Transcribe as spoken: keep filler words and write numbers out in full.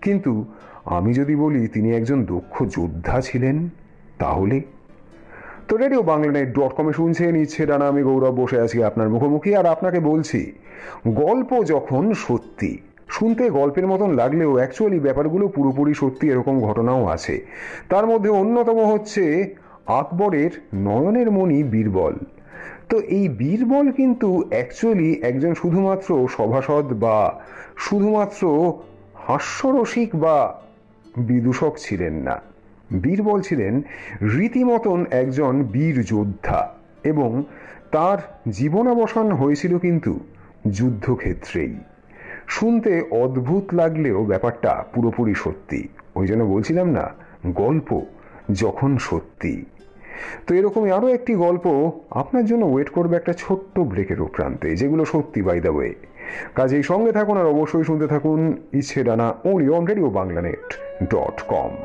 কিন্তু আমি যদি বলি তিনি একজন দক্ষ যোদ্ধা ছিলেন, তাহলে? তো রেডিও বাংলানেট ডট কমে শুনছেন ইচ্ছে ডানা, আমি গৌরব বসে আছি আপনার মুখোমুখি, আর আপনাকে বলছি গল্প যখন সত্যি, শুনতে গল্পের মতন লাগলেও অ্যাকচুয়ালি ব্যাপারগুলো পুরোপুরি সত্যি, এরকম ঘটনাও আছে। তার মধ্যে অন্যতম হচ্ছে আকবরের নয়নের মণি বীরবল। তো এই বীরবল কিন্তু অ্যাকচুয়ালি একজন শুধুমাত্র সভাসদ বা শুধুমাত্র হাস্যরসিক বা বিদূষক ছিলেন না। বীরবল ছিলেন রীতিমতন একজন বীর যোদ্ধা, এবং তার জীবনাবসান হয়েছিল কিন্তু যুদ্ধক্ষেত্রেই। শুনতে অদ্ভুত লাগলেও ব্যাপারটা পুরোপুরি সত্যি। ওই জন্য বলছিলাম না, গল্প যখন সত্যি। তো এরকমই আরও একটি গল্প আপনার জন্য ওয়েট করবে একটা ছোট্ট ব্রেকের প্রান্তে, যেগুলো সত্যি বাই দ্য ওয়ে। কাজেই সঙ্গে থাকুন আর অবশ্যই শুনতে থাকুন ইচ্ছে ডানা, only on radio বাংলানেট dot com.